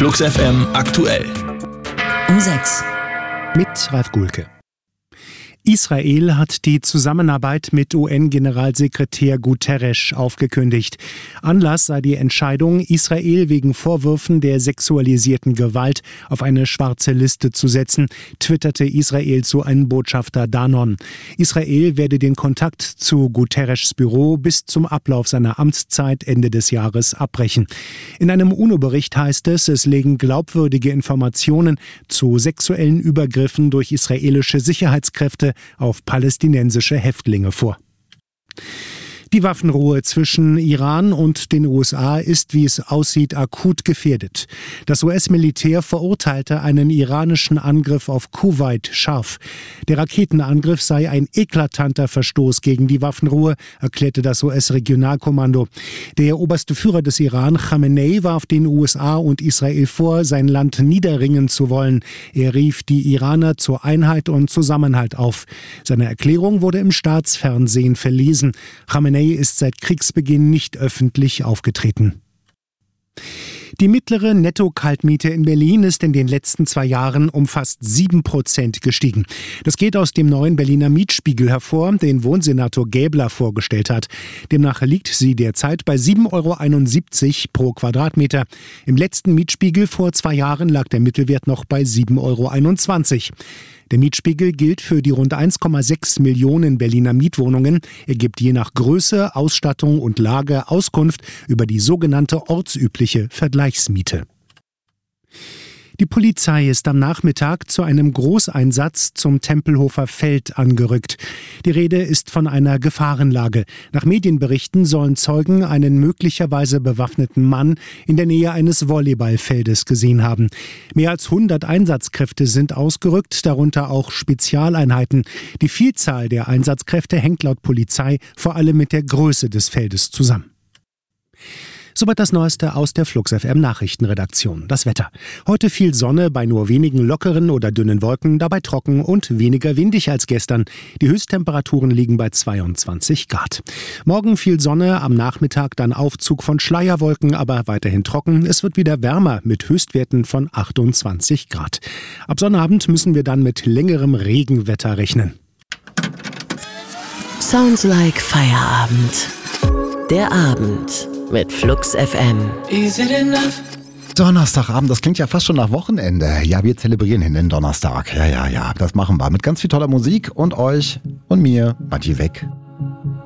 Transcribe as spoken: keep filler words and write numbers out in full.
Flux F M aktuell. Um sechs. Mit Ralf Gulke. Israel hat die Zusammenarbeit mit U N-Generalsekretär Guterres aufgekündigt. Anlass sei die Entscheidung, Israel wegen Vorwürfen der sexualisierten Gewalt auf eine schwarze Liste zu setzen, twitterte Israels U N-Botschafter Danon. Israel werde den Kontakt zu Guterres' Büro bis zum Ablauf seiner Amtszeit Ende des Jahres abbrechen. In einem UNO-Bericht heißt es, es legen glaubwürdige Informationen zu sexuellen Übergriffen durch israelische Sicherheitskräfte auf palästinensische Häftlinge vor. Die Waffenruhe zwischen Iran und den U S A ist, wie es aussieht, akut gefährdet. Das U S-Militär verurteilte einen iranischen Angriff auf Kuwait scharf. Der Raketenangriff sei ein eklatanter Verstoß gegen die Waffenruhe, erklärte das U S-Regionalkommando. Der oberste Führer des Iran, Khamenei, warf den U S A und Israel vor, sein Land niederringen zu wollen. Er rief die Iraner zur Einheit und Zusammenhalt auf. Seine Erklärung wurde im Staatsfernsehen verlesen. Khamenei ist seit Kriegsbeginn nicht öffentlich aufgetreten. Die mittlere Netto-Kaltmiete in Berlin ist in den letzten zwei Jahren um fast sieben Prozent gestiegen. Das geht aus dem neuen Berliner Mietspiegel hervor, den Wohnsenator Gäbler vorgestellt hat. Demnach liegt sie derzeit bei sieben Euro einundsiebzig pro Quadratmeter. Im letzten Mietspiegel vor zwei Jahren lag der Mittelwert noch bei sieben Euro einundzwanzig. Der Mietspiegel gilt für die rund eins Komma sechs Millionen Berliner Mietwohnungen. Er gibt je nach Größe, Ausstattung und Lage Auskunft über die sogenannte ortsübliche Vergleichsmiete. Die Polizei ist am Nachmittag zu einem Großeinsatz zum Tempelhofer Feld angerückt. Die Rede ist von einer Gefahrenlage. Nach Medienberichten sollen Zeugen einen möglicherweise bewaffneten Mann in der Nähe eines Volleyballfeldes gesehen haben. Mehr als hundert Einsatzkräfte sind ausgerückt, darunter auch Spezialeinheiten. Die Vielzahl der Einsatzkräfte hängt laut Polizei vor allem mit der Größe des Feldes zusammen. Soweit das Neueste aus der Flux F M Nachrichtenredaktion. Das Wetter. Heute viel Sonne bei nur wenigen lockeren oder dünnen Wolken, dabei trocken und weniger windig als gestern. Die Höchsttemperaturen liegen bei zweiundzwanzig Grad. Morgen viel Sonne, am Nachmittag dann Aufzug von Schleierwolken, aber weiterhin trocken. Es wird wieder wärmer mit Höchstwerten von achtundzwanzig Grad. Ab Sonnabend müssen wir dann mit längerem Regenwetter rechnen. Sounds like Feierabend. Der Abend mit Flux F M. Donnerstagabend, das klingt ja fast schon nach Wochenende. Ja, wir zelebrieren hin den Donnerstag. Ja, ja, ja, das machen wir mit ganz viel toller Musik und euch und mir, Matti Weck.